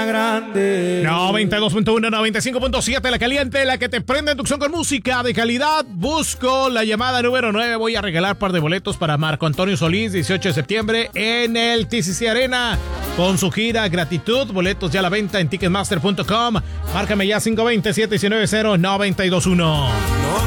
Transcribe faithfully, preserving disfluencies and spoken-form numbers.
grande. noventa y dos punto uno, noventa y cinco punto siete, la caliente, la que te prende inducción con música de calidad. Busco la llamada número nueve. Voy a regalar un par de boletos para Marco Antonio Solís, dieciocho de septiembre, en el T C C Arena, con su gira Gratitud. Boletos ya a la venta en ticketmaster punto com. Márcame ya cinco dos cero, siete uno cero, nueve dos uno. No